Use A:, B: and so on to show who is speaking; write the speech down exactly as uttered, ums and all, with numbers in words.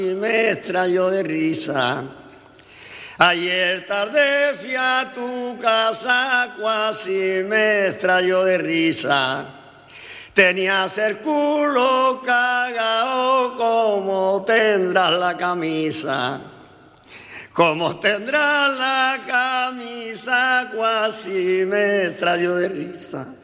A: Y me extraño de risa. Ayer tarde fui a tu casa, cuasi me extraño de risa. Tenías el culo cagao, como tendrás la camisa. Como tendrás la camisa, cuasi me extraño de risa.